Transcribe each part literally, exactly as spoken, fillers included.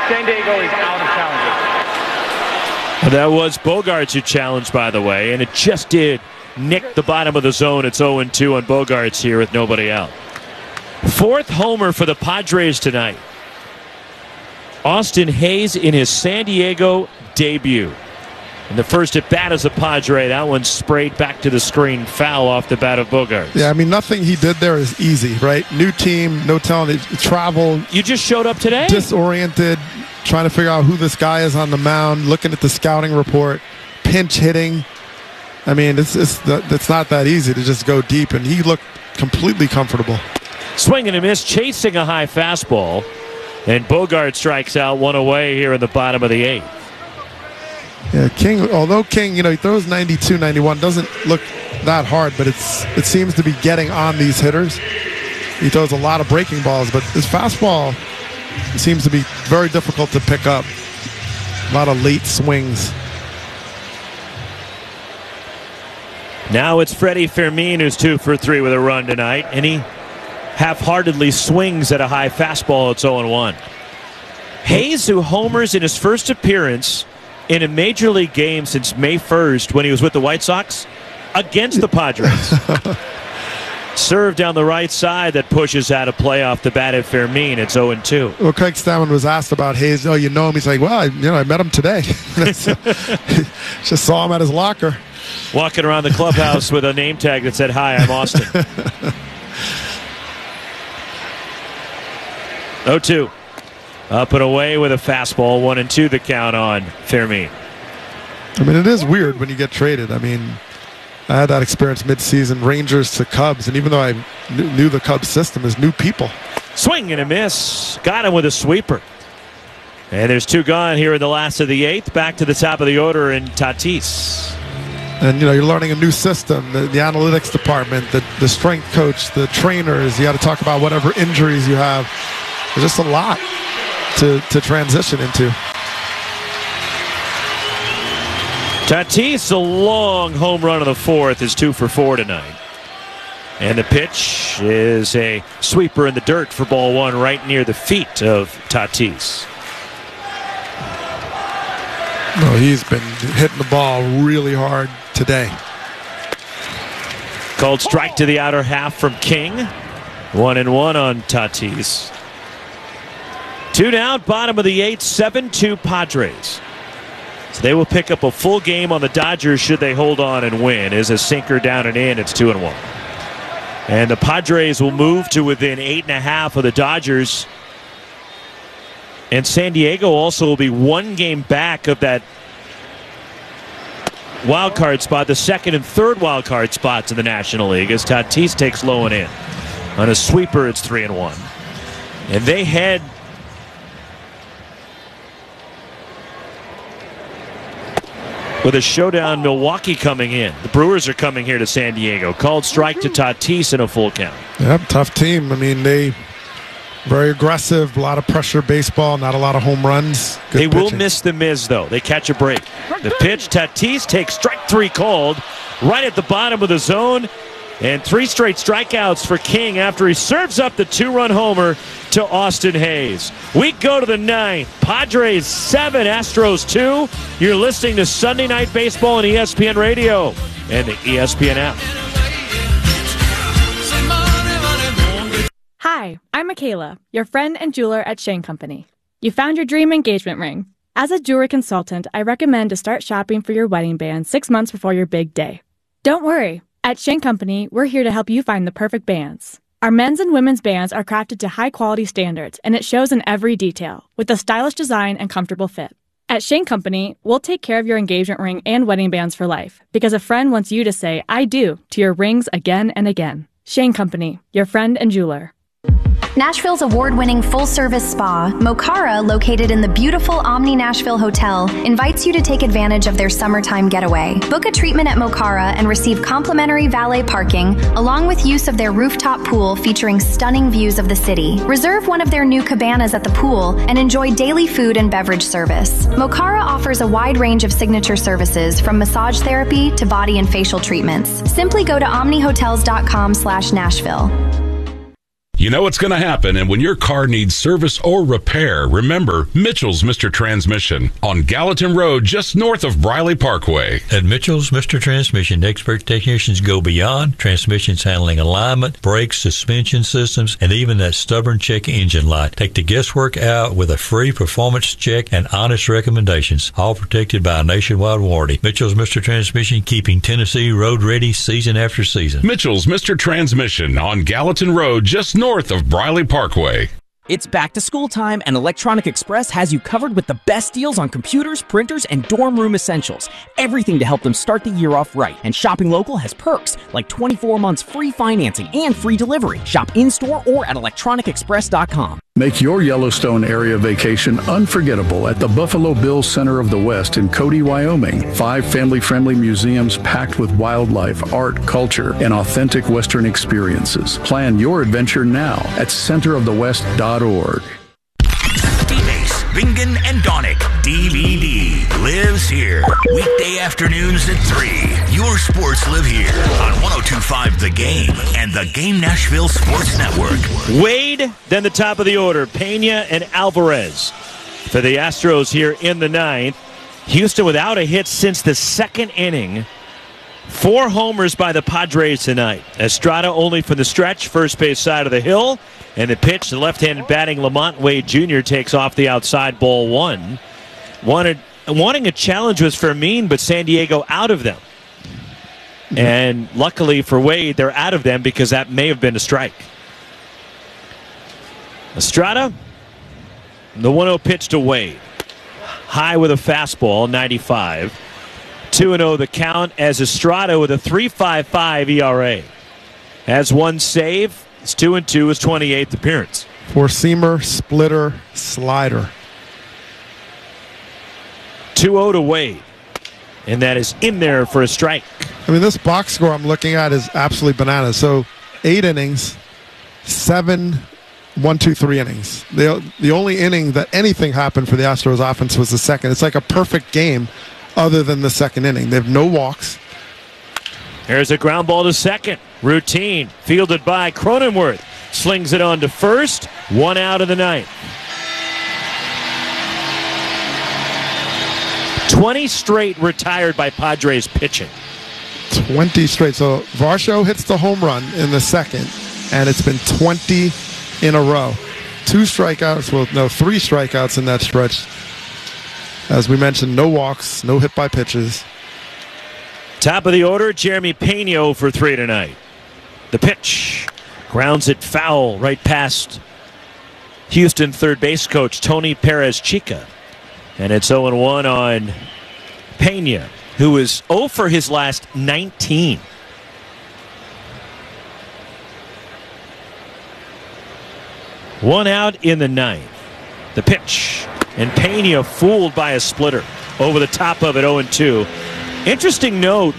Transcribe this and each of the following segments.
San Diego is out of challenges. That was Bogaerts who challenged, by the way, and it just did nick the bottom of the zone. It's oh and two on Bogaerts here with nobody out. Fourth homer for the Padres tonight. Austin Hays in his San Diego debut. And the first at bat is a Padre. That one sprayed back to the screen, foul off the bat of Bogaerts. Yeah, I mean, nothing he did there is easy, right? New team, no telling, travel. You just showed up today? Disoriented, trying to figure out who this guy is on the mound, looking at the scouting report, pinch hitting. I mean, it's, it's, it's not that easy to just go deep, and he looked completely comfortable. Swing and a miss, chasing a high fastball. And Bogaerts strikes out one away here in the bottom of the eighth. Yeah, King, although King, you know, he throws ninety-two, ninety-one, doesn't look that hard, but it's it seems to be getting on these hitters. He throws a lot of breaking balls, but his fastball seems to be very difficult to pick up. A lot of late swings. Now it's Freddie Fermin who's two for three with a run tonight, and he half-heartedly swings at a high fastball. It's oh and one. Hays, who homers in his first appearance in a major league game since May first when he was with the White Sox against the Padres. Serve down the right side that pushes out of play off the bat at Fermin. It's oh and two. Well, Craig Stammen was asked about Hays. Oh, you know him? He's like, well, I, you know, I met him today. Just saw him at his locker. Walking around the clubhouse with a name tag that said, hi, I'm Austin. oh two. Up and away with a fastball. One and two the count on Fermin. I mean, it is weird when you get traded. I mean, I had that experience midseason, Rangers to Cubs, and even though I kn- knew the Cubs system, is new people. Swing and a miss. Got him with a sweeper. And there's two gone here in the last of the eighth. Back to the top of the order in Tatis. And, you know, you're learning a new system, the, the analytics department, the, the strength coach, the trainers. You got to talk about whatever injuries you have. There's just a lot to, to transition into. Tatis, a long home run of the fourth, is two for four tonight. And the pitch is a sweeper in the dirt for ball one right near the feet of Tatis. No, he's been hitting the ball really hard today. Called strike to the outer half from King. One and one on Tatis. Two down, bottom of the eighth, seven two Padres. So they will pick up a full game on the Dodgers should they hold on and win. Is a sinker down and in. It's two and one. And the Padres will move to within eight and a half of the Dodgers. And San Diego also will be one game back of that wild card spot, the second and third wild card spots in the National League, as Tatis takes low and in. On a sweeper, it's three and one. And they head with a showdown, Milwaukee coming in. The Brewers are coming here to San Diego. Called strike to Tatis in a full count. Yep, tough team. I mean, they very aggressive, a lot of pressure baseball, not a lot of home runs. Good they pitching. will miss the Miz, though. They catch a break. The pitch, Tatis takes strike three called right at the bottom of the zone. And three straight strikeouts for King after he serves up the two-run homer to Austin Hays. We go to the ninth. Padres seven, Astros two. You're listening to Sunday Night Baseball on E S P N Radio and the E S P N app. Hi, I'm Michaela, your friend and jeweler at Shane Company. You found your dream engagement ring. As a jewelry consultant, I recommend to start shopping for your wedding band six months before your big day. Don't worry. At Shane Company, we're here to help you find the perfect bands. Our men's and women's bands are crafted to high-quality standards, and it shows in every detail, with a stylish design and comfortable fit. At Shane Company, we'll take care of your engagement ring and wedding bands for life, because a friend wants you to say, I do, to your rings again and again. Shane Company, your friend and jeweler. Nashville's award-winning full-service spa, Mokara, located in the beautiful Omni Nashville Hotel, invites you to take advantage of their summertime getaway. Book a treatment at Mokara and receive complimentary valet parking, along with use of their rooftop pool featuring stunning views of the city. Reserve one of their new cabanas at the pool and enjoy daily food and beverage service. Mokara offers a wide range of signature services, from massage therapy to body and facial treatments. Simply go to omnihotels dot com slash Nashville. You know what's going to happen, and when your car needs service or repair, remember Mitchell's Mister Transmission on Gallatin Road, just north of Briley Parkway. At Mitchell's Mister Transmission, expert technicians go beyond transmissions handling alignment, brakes, suspension systems, and even that stubborn check engine light. Take the guesswork out with a free performance check and honest recommendations, all protected by a nationwide warranty. Mitchell's Mister Transmission, keeping Tennessee road ready season after season. Mitchell's Mister Transmission on Gallatin Road, just north of Briley Parkway. It's back to school time, and Electronic Express has you covered with the best deals on computers, printers, and dorm room essentials. Everything to help them start the year off right. And shopping local has perks like twenty-four months free financing and free delivery. Shop in-store or at electronic express dot com. Make your Yellowstone area vacation unforgettable at the Buffalo Bill Center of the West in Cody, Wyoming. Five family-friendly museums packed with wildlife, art, culture, and authentic Western experiences. Plan your adventure now at center of the west dot org. D-Base, Bingen, and Donick. D V D lives here. Weekday afternoons at three. Your sports live here on one oh two point five The Game and the Game Nashville Sports Network. Wade, then the top of the order, Pena and Alvarez for the Astros here in the ninth. Houston without a hit since the second inning. Four homers by the Padres tonight. Estrada only from the stretch, first base side of the hill. And the pitch, the left-handed batting Lamont Wade Junior takes off the outside, ball one. Wanted, wanting a challenge was Fermin, but San Diego out of them. And luckily for Wade, they're out of them because that may have been a strike. Estrada, the one oh pitch to Wade. High with a fastball, ninety-five. two and oh the count as Estrada with a three point five five E R A. Has one save. It's two and two, his twenty-eighth appearance. Four-seamer, splitter, slider. two oh to Wade. And that is in there for a strike. I mean, this box score I'm looking at is absolutely bananas. So, eight innings, seven, one, two, three innings. The, the only inning that anything happened for the Astros offense was the second. It's like a perfect game other than the second inning. They have no walks. Here's a ground ball to second. Routine, fielded by Cronenworth. Slings it on to first. One out of the ninth. twenty straight retired by Padres pitching. twenty straight. So Varsho hits the home run in the second, and it's been twenty in a row. Two strikeouts, well, no, three strikeouts in that stretch. As we mentioned, no walks, no hit by pitches. Top of the order, Jeremy Pena for three tonight. The pitch grounds it foul right past Houston third base coach Tony Perez-Chica. And it's oh and one on Pena, who is oh for his last nineteen. One out in the ninth. The pitch. And Pena fooled by a splitter. Over the top of it, oh and two. Interesting note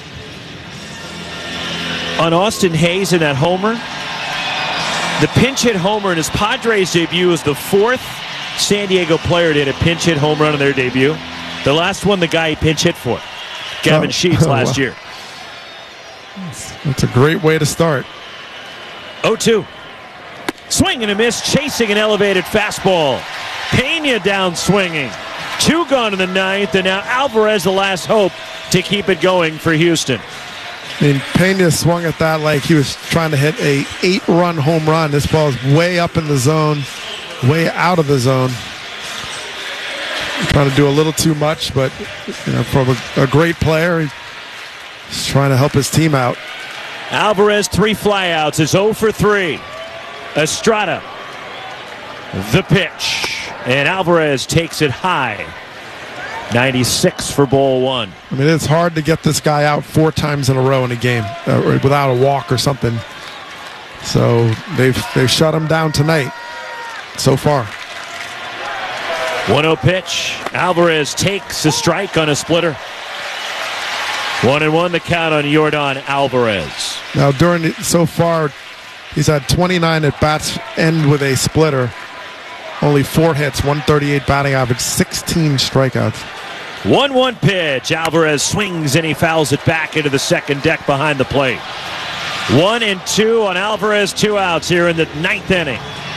on Austin Hayes in that homer. The pinch hit homer in his Padres debut is the fourth San Diego player to hit a pinch hit home run in their debut. The last one, the guy he pinch hit for, Gavin oh, Sheets last well. year. That's a great way to start. oh two. Swing and a miss, chasing an elevated fastball. Pena down swinging. Two gone in the ninth, and now Alvarez the last hope to keep it going for Houston. I mean, Pena swung at that like he was trying to hit a eight-run home run. This ball is way up in the zone, way out of the zone. Trying to do a little too much, but you know, from a, a great player, he's trying to help his team out. Alvarez, three flyouts, is oh for three. Estrada, the pitch, and Alvarez takes it high. ninety-six for ball one. I mean, it's hard to get this guy out four times in a row in a game uh, without a walk or something. So they've they've shut him down tonight so far. one oh pitch. Alvarez takes a strike on a splitter. One and one the count on Yordan Alvarez. Now, during the, so far, he's had twenty-nine at bats, end with a splitter. Only four hits, one thirty-eight batting average, sixteen strikeouts. one one pitch. Alvarez swings and he fouls it back into the second deck behind the plate. One and two on Alvarez, two outs here in the ninth inning.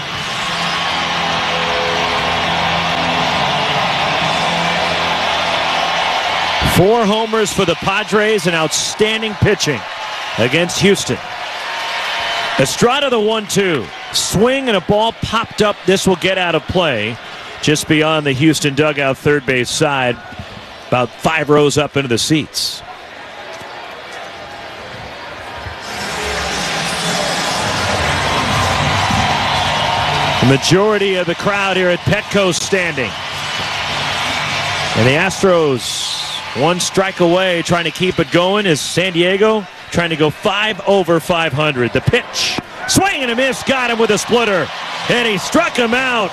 Four homers for the Padres and outstanding pitching against Houston. Estrada the one two. Swing and a ball popped up. This will get out of play just beyond the Houston dugout third base side, about five rows up into the seats. The majority of the crowd here at Petco standing. And the Astros one strike away, trying to keep it going, is San Diego trying to go five over five hundred. The pitch, swing and a miss, got him with a splitter, and he struck him out.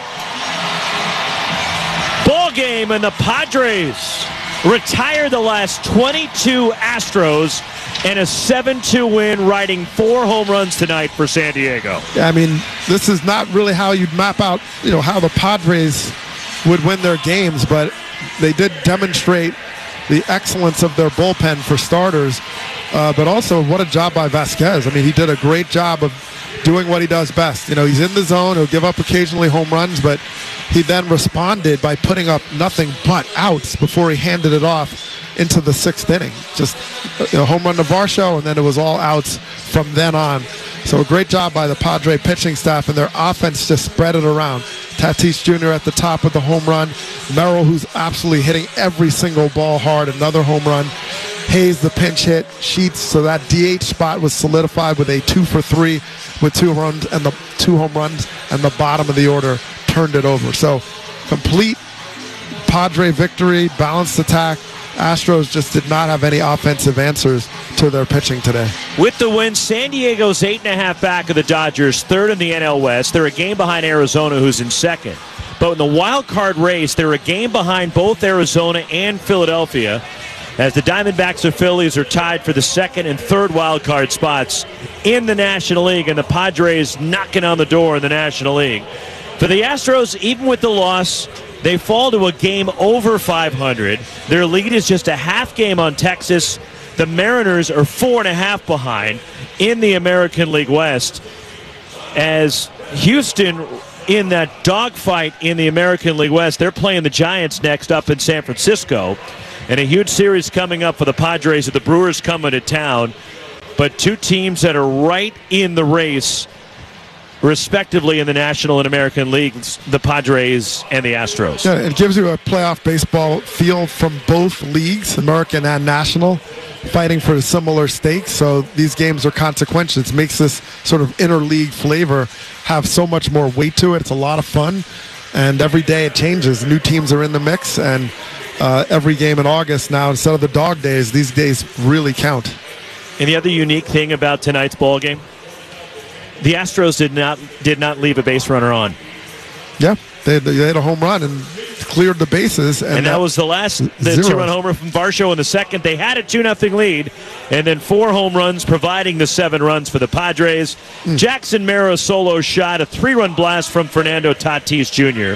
Ball game, and the Padres retire the last twenty-two Astros and a seven two win, riding four home runs tonight for San Diego. Yeah, I mean, this is not really how you'd map out, you know, how the Padres would win their games, but they did demonstrate the excellence of their bullpen for starters, uh, but also what a job by Vasquez. I mean, he did a great job of doing what he does best. You know, he's in the zone, he'll give up occasionally home runs, but he then responded by putting up nothing but outs before he handed it off into the sixth inning. Just a you know, home run to Varsho, and then it was all outs from then on. So a great job by the Padre pitching staff, and their offense just spread it around. Tatis Junior at the top with the home run. Merrill, who's absolutely hitting every single ball hard, another home run. Hayes, the pinch hit. Sheets, so that D H spot was solidified with a two for three with two runs and the two home runs, and the bottom of the order turned it over. So complete Padre victory, balanced attack. Astros just did not have any offensive answers to their pitching today. With the win, San Diego's eight and a half back of the Dodgers, third in the N L West. They're a game behind Arizona, who's in second. But in the wild card race, they're a game behind both Arizona and Philadelphia, as the Diamondbacks and Phillies are tied for the second and third wild card spots in the National League, and the Padres knocking on the door in the National League. For the Astros, even with the loss, they fall to a game over five hundred. Their lead is just a half game on Texas. The Mariners are four and a half behind in the American League West, as Houston in that dogfight in the American League West. They're playing the Giants next up in San Francisco, and a huge series coming up for the Padres with the Brewers coming to town. But two teams that are right in the race, respectively, in the National and American Leagues, the Padres and the Astros. Yeah, it gives you a playoff baseball feel from both leagues, American and National, fighting for similar stakes. So these games are consequential. It makes this sort of interleague flavor have so much more weight to it. It's a lot of fun, and every day it changes. New teams are in the mix, and uh, every game in August now, instead of the dog days, these days really count. And the other unique thing about tonight's ball game, the Astros did not did not leave a base runner on. Yeah, they, they had a home run and cleared the bases. And, and that, that was the last the two-run homer from Varsho in the second. They had a two nothing lead, and then four home runs providing the seven runs for the Padres. Mm. Jackson Mara's solo shot, a three-run blast from Fernando Tatis Junior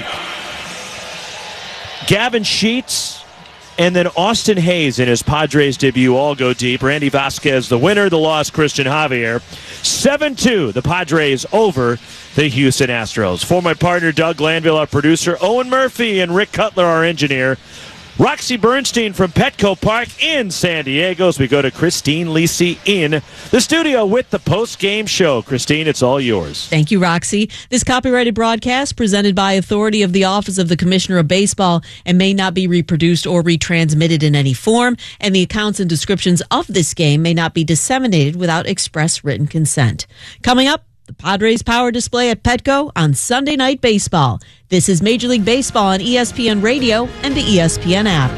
Gavin Sheets and then Austin Hayes in his Padres debut all go deep. Randy Vasquez the winner, the loss Christian Javier. seven two, the Padres over the Houston Astros. For my partner Doug Glanville, our producer, Owen Murphy, and Rick Cutler, our engineer, Roxy Bernstein from Petco Park in San Diego, as we go to Christine Lisi in the studio with the post-game show. Christine, it's all yours. Thank you, Roxy. This copyrighted broadcast presented by authority of the Office of the Commissioner of Baseball and may not be reproduced or retransmitted in any form, and the accounts and descriptions of this game may not be disseminated without express written consent. Coming up, the Padres power display at Petco on Sunday Night Baseball. This is Major League Baseball on E S P N Radio and the E S P N app.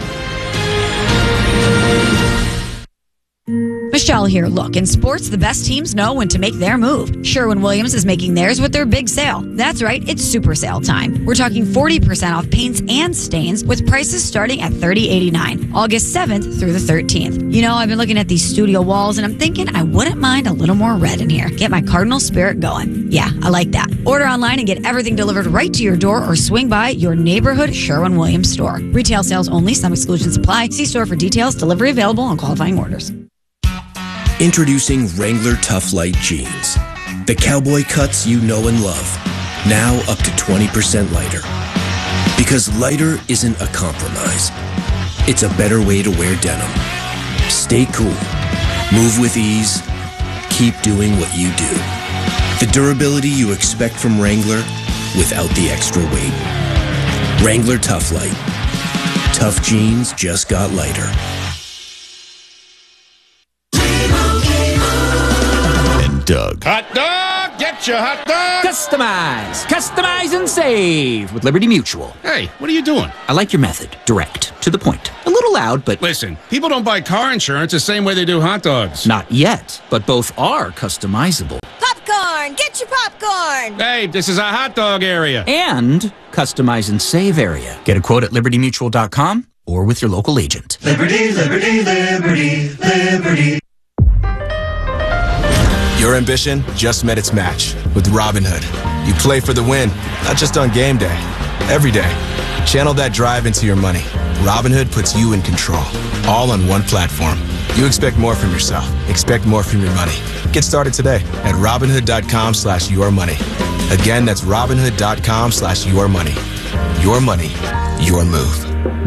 Michelle here. Look, in sports, the best teams know when to make their move. Sherwin-Williams is making theirs with their big sale. That's right, it's super sale time. We're talking forty percent off paints and stains with prices starting at thirty dollars and eighty-nine cents, August seventh through the thirteenth. You know, I've been looking at these studio walls and I'm thinking I wouldn't mind a little more red in here. Get my Cardinal spirit going. Yeah, I like that. Order online and get everything delivered right to your door or swing by your neighborhood Sherwin-Williams store. Retail sales only. Some exclusions apply. See store for details. Delivery available on qualifying orders. Introducing Wrangler Tough Light Jeans. The cowboy cuts you know and love. Now up to twenty percent lighter. Because lighter isn't a compromise. It's a better way to wear denim. Stay cool. Move with ease. Keep doing what you do. The durability you expect from Wrangler without the extra weight. Wrangler Tough Light. Tough jeans just got lighter. And Doug. Hot dog! Get your hot dog! Customize! Customize and save with Liberty Mutual. Hey, what are you doing? I like your method. Direct. To the point. A little loud, but... Listen, people don't buy car insurance the same way they do hot dogs. Not yet, but both are customizable. Popcorn! Get your popcorn! Hey, this is a hot dog area. And customize and save area. Get a quote at liberty mutual dot com or with your local agent. Liberty, liberty, liberty, liberty. Your ambition just met its match with Robinhood. You play for the win, not just on game day, every day. Channel that drive into your money. Robinhood puts you in control, all on one platform. You expect more from yourself. Expect more from your money. Get started today at Robinhood.com slash your money. Again, that's Robinhood.com slash your money. Your money, your move.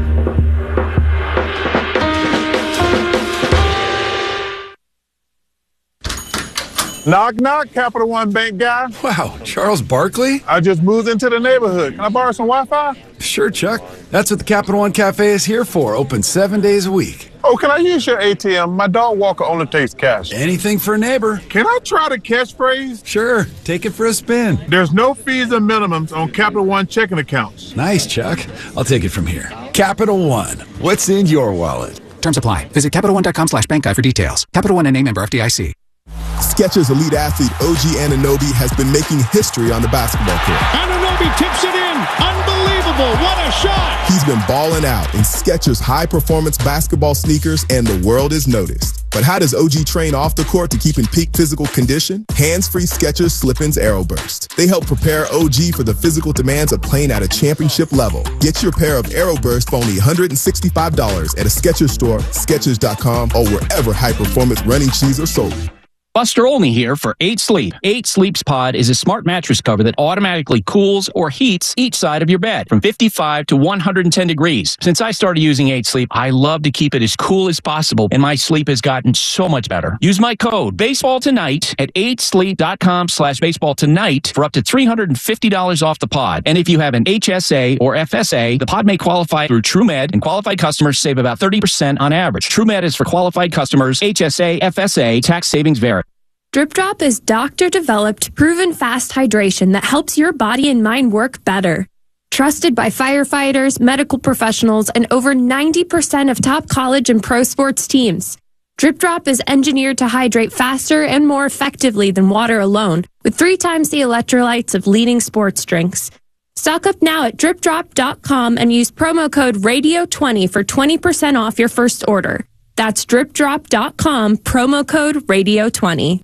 Knock, knock, Capital One Bank guy. Wow, Charles Barkley? I just moved into the neighborhood. Can I borrow some Wi-Fi? Sure, Chuck. That's what the Capital One Cafe is here for, open seven days a week. Oh, can I use your A T M? My dog walker only takes cash. Anything for a neighbor. Can I try the catchphrase? Sure, take it for a spin. There's no fees and minimums on Capital One checking accounts. Nice, Chuck. I'll take it from here. Capital One. What's in your wallet? Terms apply. Visit CapitalOne.com slash bank guide for details. Capital One and a member F D I C. Skechers elite athlete O G Anunoby has been making history on the basketball court. Anunoby tips it in. Unbelievable. What a shot. He's been balling out in Skechers high-performance basketball sneakers, and the world is noticed. But how does O G train off the court to keep in peak physical condition? Hands-free Skechers Slip-ins Aeroburst. They help prepare O G for the physical demands of playing at a championship level. Get your pair of Aeroburst for only one hundred sixty-five dollars at a Skechers store, Skechers dot com, or wherever high-performance running shoes are sold. Buster Olney here for eight sleep. eight Sleeps Pod is a smart mattress cover that automatically cools or heats each side of your bed from fifty-five to one hundred ten degrees. Since I started using eight sleep, I love to keep it as cool as possible, and my sleep has gotten so much better. Use my code baseball tonight at eight sleep dot com slash baseball tonight for up to three hundred fifty dollars off the pod. And if you have an H S A or F S A, the pod may qualify through TrueMed, and qualified customers save about thirty percent on average. TrueMed is for qualified customers. H S A, F S A, tax savings vary. Drip Drop is doctor-developed, proven fast hydration that helps your body and mind work better. Trusted by firefighters, medical professionals, and over ninety percent of top college and pro sports teams. Drip Drop is engineered to hydrate faster and more effectively than water alone, with three times the electrolytes of leading sports drinks. Stock up now at drip drop dot com and use promo code radio twenty for twenty percent off your first order. That's drip drop dot com, promo code radio twenty.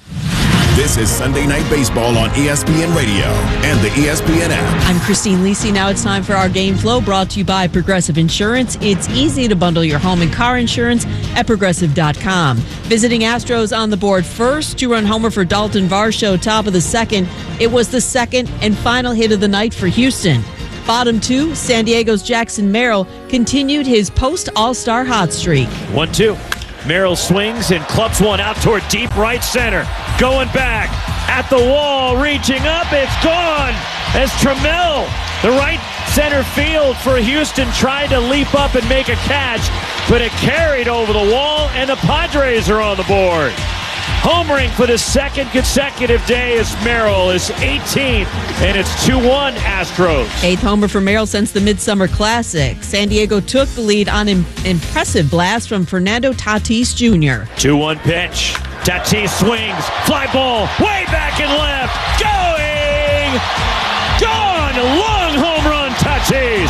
This is Sunday Night Baseball on E S P N Radio and the E S P N app. I'm Christine Lisi. Now it's time for our Game Flow, brought to you by Progressive Insurance. It's easy to bundle your home and car insurance at progressive dot com. Visiting Astros on the board first. Two-run homer for Dalton Varsho, top of the second. It was the second and final hit of the night for Houston. Bottom two, San Diego's Jackson Merrill continued his post-All-Star hot streak. one two. Merrill swings and clubs one out toward deep right center. Going back at the wall, reaching up, it's gone. As Trammell, the right center field for Houston, tried to leap up and make a catch, but it carried over the wall, and the Padres are on the board. Homering for the second consecutive day as Merrill is eighteenth, and it's two one Astros. Eighth homer for Merrill since the Midsummer Classic. San Diego took the lead on an impressive blast from Fernando Tatis Junior two one pitch. Tatis swings. Fly ball way back and left. Going! Gone! Long home run, Tatis.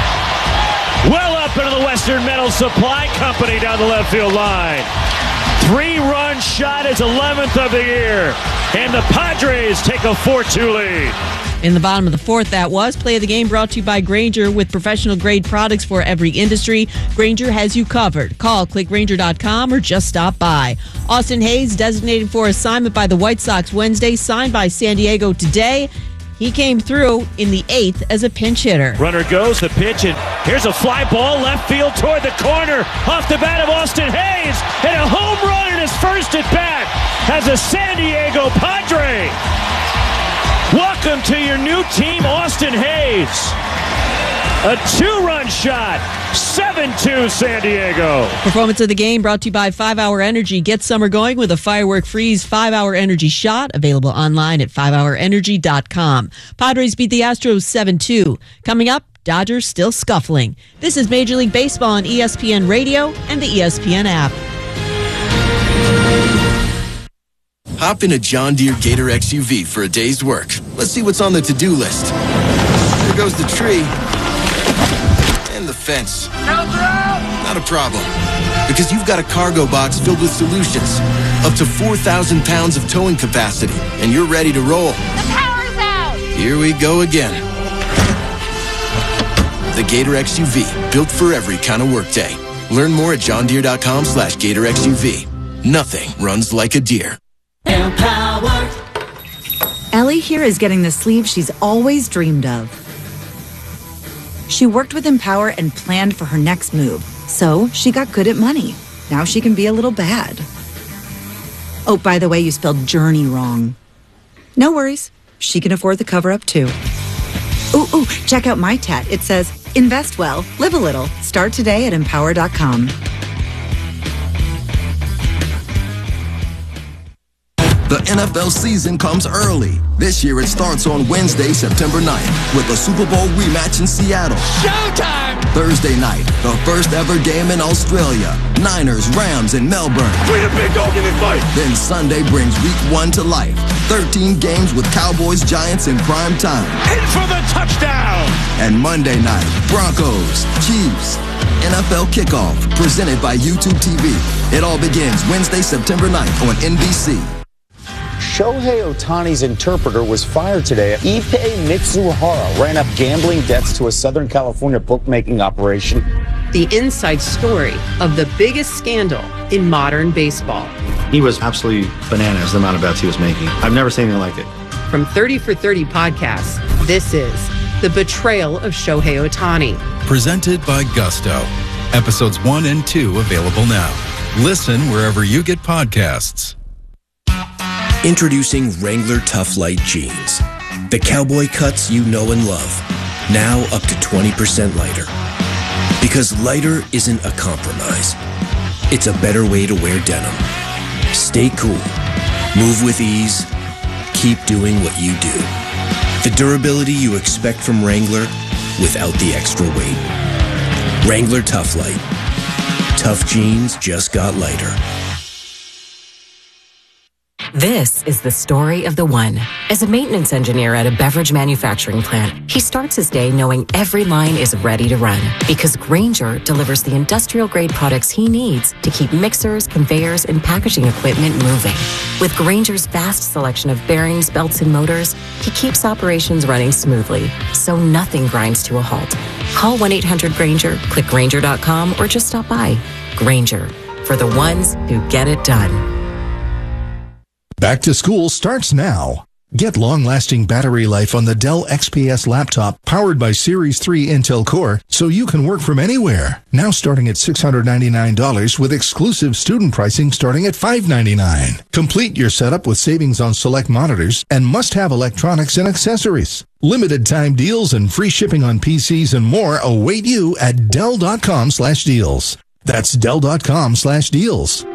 Well up into the Western Metal Supply Company down the left field line. Three-run shot, his eleventh of the year, and the Padres take a four two lead. In the bottom of the fourth, that was. Play of the game brought to you by Grainger. With professional grade products for every industry, Grainger has you covered. Call click grainger dot com or just stop by. Austin Hayes designated for assignment by the White Sox Wednesday, signed by San Diego today. He came through in the eighth as a pinch hitter. Runner goes, the pitch, and here's a fly ball left field toward the corner. Off the bat of Austin Hayes, and a home run in his first at bat as a San Diego Padre. Welcome to your new team, Austin Hayes. A two-run shot, seven two San Diego. Performance of the game brought to you by five hour Energy. Get summer going with a firework freeze five hour Energy shot. Available online at five hour energy dot com. Padres beat the Astros seven two. Coming up, Dodgers still scuffling. This is Major League Baseball on E S P N Radio and the E S P N app. Hop in a John Deere Gator X U V for a day's work. Let's see what's on the to-do list. There goes the tree. And the fence. Not a problem. Because you've got a cargo box filled with solutions. Up to four thousand pounds of towing capacity. And you're ready to roll. The power's out! Here we go again. The Gator X U V. Built for every kind of workday. Learn more at john deere dot com slash gator x u v. Nothing runs like a deer. Empower. Ellie here is getting the sleeve she's always dreamed of. She worked with Empower and planned for her next move, so she got good at money. Now she can be a little bad. Oh, by the way, you spelled journey wrong. No worries. She can afford the cover-up, too. Ooh, ooh, check out my tat. It says, invest well, live a little. Start today at empower dot com. The N F L season comes early. This year it starts on Wednesday, September ninth, with the Super Bowl rematch in Seattle. Showtime! Thursday night, the first ever game in Australia. Niners, Rams in Melbourne. We the big dog in this fight. Then Sunday brings week one to life. thirteen games with Cowboys, Giants in prime time. In for the touchdown! And Monday night, Broncos, Chiefs. N F L Kickoff, presented by YouTube T V. It all begins Wednesday, September ninth on N B C. Shohei Ohtani's interpreter was fired today. Ippei Mitsuhara ran up gambling debts to a Southern California bookmaking operation. The inside story of the biggest scandal in modern baseball. He was absolutely bananas, the amount of bets he was making. I've never seen anything like it. From thirty for thirty podcasts, this is The Betrayal of Shohei Ohtani. Presented by Gusto. Episodes one and two available now. Listen wherever you get podcasts. Introducing Wrangler Tough Light Jeans. The cowboy cuts you know and love. Now up to twenty percent lighter. Because lighter isn't a compromise. It's a better way to wear denim. Stay cool. Move with ease. Keep doing what you do. The durability you expect from Wrangler without the extra weight. Wrangler Tough Light. Tough jeans just got lighter. This is the story of the one. As a maintenance engineer at a beverage manufacturing plant, he starts his day knowing every line is ready to run because Grainger delivers the industrial-grade products he needs to keep mixers, conveyors, and packaging equipment moving. With Grainger's vast selection of bearings, belts, and motors, he keeps operations running smoothly, so nothing grinds to a halt. Call one eight hundred Grainger, click grainger dot com, or just stop by. Grainger, for the ones who get it done. Back to school starts now. Get long-lasting battery life on the Dell X P S laptop powered by Series three Intel Core so you can work from anywhere. Now starting at six hundred ninety-nine dollars with exclusive student pricing starting at five hundred ninety-nine dollars. Complete your setup with savings on select monitors and must-have electronics and accessories. Limited time deals and free shipping on P Cs and more await you at Dell dot com slash deals. That's Dell dot com slash deals.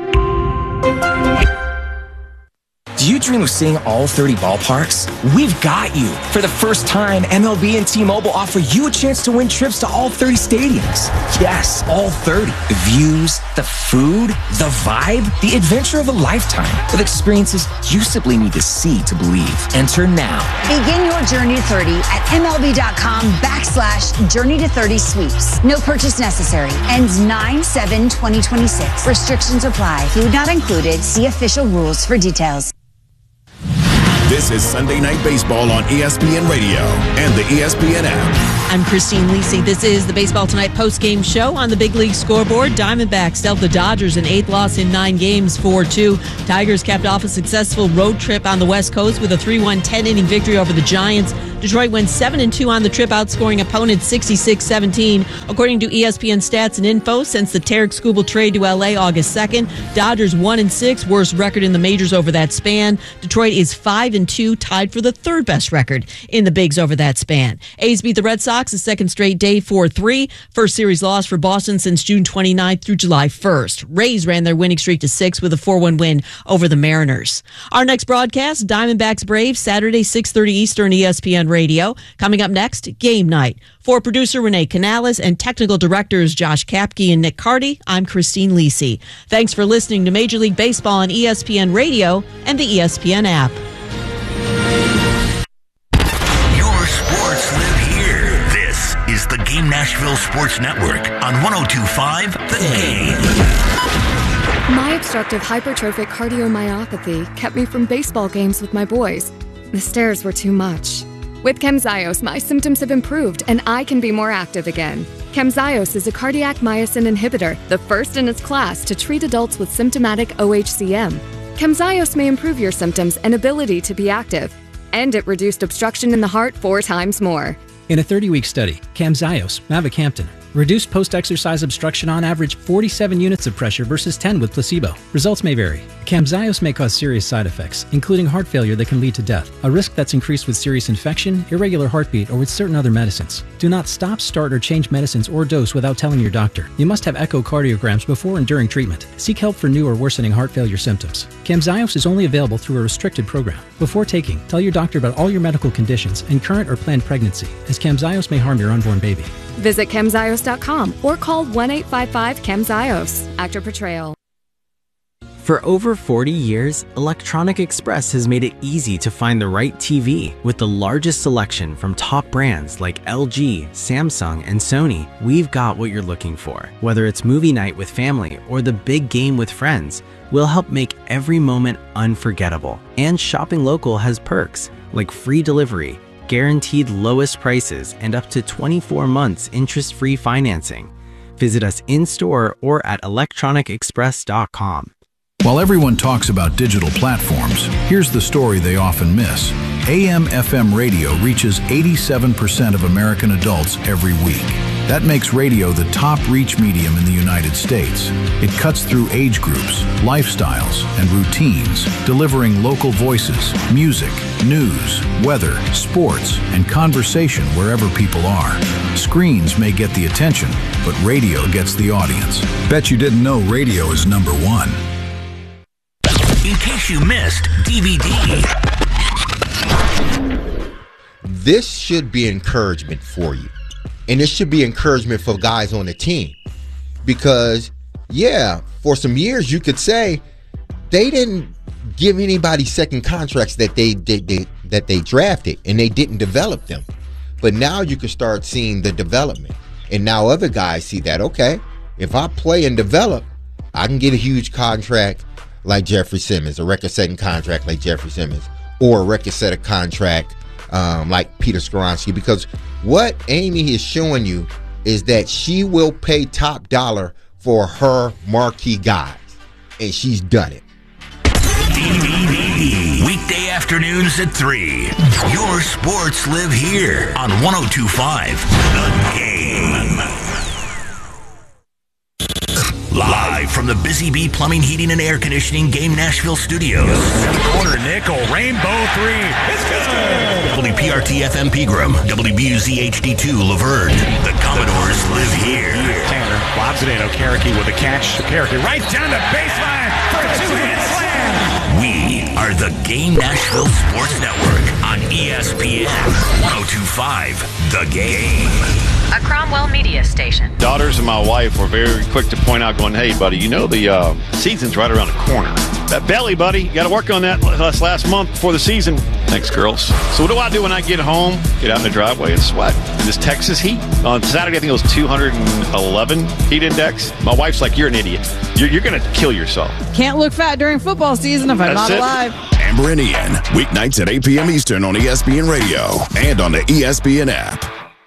Do you dream of seeing all thirty ballparks? We've got you. For the first time, M L B and T-Mobile offer you a chance to win trips to all thirty stadiums. Yes, all thirty. The views, the food, the vibe, the adventure of a lifetime with experiences you simply need to see to believe. Enter now. Begin your journey to thirty at MLB.com backslash journey to thirty sweeps. No purchase necessary. Ends nine seven twenty twenty-six. Restrictions apply. Food not included. See official rules for details. This is Sunday Night Baseball on E S P N Radio and the E S P N app. I'm Christine Lisi. This is the Baseball Tonight post-game show on the Big League Scoreboard. Diamondbacks dealt the Dodgers an eighth loss in nine games, four two. Tigers capped off a successful road trip on the West Coast with a three one ten-inning victory over the Giants. Detroit went seven and two on the trip, outscoring opponents sixty-six seventeen. According to E S P N Stats and Info, since the Tarek Skubal trade to L A August second, Dodgers one and six, worst record in the majors over that span. Detroit is five and two, tied for the third best record in the Bigs over that span. A's beat the Red Sox a second straight day, four three. First series loss for Boston since June twenty-ninth through July first. Rays ran their winning streak to six with a four one win over the Mariners. Our next broadcast, Diamondbacks Braves, Saturday, six thirty Eastern, E S P N Radio. Coming up next, Game Night. For producer Renee Canales and technical directors Josh Kapke and Nick Carty, I'm Christine Lisi. Thanks for listening to Major League Baseball on E S P N Radio and the E S P N app. Your sports live here. This is the Game Nashville Sports Network on one oh two point five The Game. My obstructive hypertrophic cardiomyopathy kept me from baseball games with my boys. The stairs were too much. With Camzyos, my symptoms have improved and I can be more active again. Camzyos is a cardiac myosin inhibitor, the first in its class to treat adults with symptomatic O H C M. Camzyos may improve your symptoms and ability to be active. And it reduced obstruction in the heart four times more. In a thirty-week study, Camzyos, mavacamten, reduced post-exercise obstruction on average forty-seven units of pressure versus ten with placebo. Results may vary. Camzyos may cause serious side effects, including heart failure that can lead to death, a risk that's increased with serious infection, irregular heartbeat, or with certain other medicines. Do not stop, start, or change medicines or dose without telling your doctor. You must have echocardiograms before and during treatment. Seek help for new or worsening heart failure symptoms. Camzyos is only available through a restricted program. Before taking, tell your doctor about all your medical conditions and current or planned pregnancy, as Camzyos may harm your unborn baby. Visit Camzyos dot com or call one eight five five Camzyos. Actor portrayal. For over forty years, Electronic Express has made it easy to find the right T V. With the largest selection from top brands like L G, Samsung, and Sony, we've got what you're looking for. Whether it's movie night with family or the big game with friends, we'll help make every moment unforgettable. And shopping local has perks like free delivery, guaranteed lowest prices, and up to twenty-four months interest-free financing. Visit us in-store or at electronic express dot com. While everyone talks about digital platforms, here's the story they often miss. A M F M radio reaches eighty-seven percent of American adults every week. That makes radio the top reach medium in the United States. It cuts through age groups, lifestyles, and routines, delivering local voices, music, news, weather, sports, and conversation wherever people are. Screens may get the attention, but radio gets the audience. Bet you didn't know radio is number one. In case you missed D V D. This should be encouragement for you. And this should be encouragement for guys on the team. Because, yeah, for some years you could say they didn't give anybody second contracts that they, they, they that they drafted, and they didn't develop them. But now you can start seeing the development. And now other guys see that, okay, if I play and develop, I can get a huge contract like Jeffrey Simmons, a record-setting contract like Jeffrey Simmons, or a record-setting contract um, like Peter Skoronski. Because what Amy is showing you is that she will pay top dollar for her marquee guys, and she's done it. D V D. Weekday afternoons at three. Your sports live here on one oh two point five The Game. Live from the Busy Bee Plumbing, Heating, and Air Conditioning Game Nashville Studios. Corner nickel, rainbow three. It's good. W P R T F M Pegram, W B U Z H D two Laverne. The Commodores live here. Tanner lobs it in. Okereke with a catch. Okereke right down the baseline for a two-hit slam. We are the Game Nashville Sports Network on E S P N one oh two point five The Game. A Cromwell Media Station. Daughters and my wife were very quick to point out, going, hey, buddy, you know the uh, season's right around the corner. That belly, buddy, you got to work on that last, last month before the season. Thanks, girls. So what do I do when I get home? Get out in the driveway and sweat in this Texas heat. On Saturday, I think it was two hundred eleven heat index. My wife's like, you're an idiot. You're, you're going to kill yourself. Can't look fat during football season if I'm That's not it. alive. Amber and Ian. Weeknights at eight p.m. Eastern on E S P N Radio and on the E S P N app.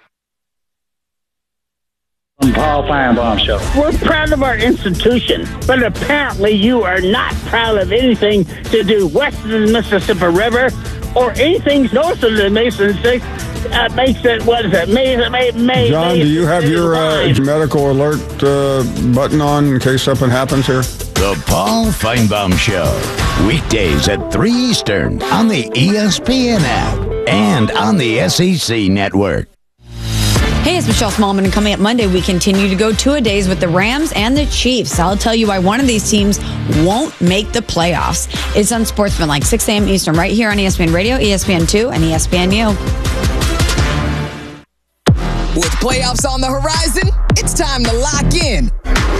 Paul Finebaum Show. We're proud of our institution, but apparently you are not proud of anything to do west of the Mississippi River or anything north of the Mason Six. Uh, makes it, what is it, May, May, May, John, do you have your uh, medical alert uh, button on in case something happens here? The Paul Finebaum Show. Weekdays at three Eastern on the E S P N app and on the S E C network. Hey, it's Michelle Smallman, and coming up Monday, we continue to go two-a-days with the Rams and the Chiefs. I'll tell you why one of these teams won't make the playoffs. It's Unsportsmanlike, six a.m. Eastern, right here on E S P N Radio, E S P N two, and E S P N U. With playoffs on the horizon, it's time to lock in.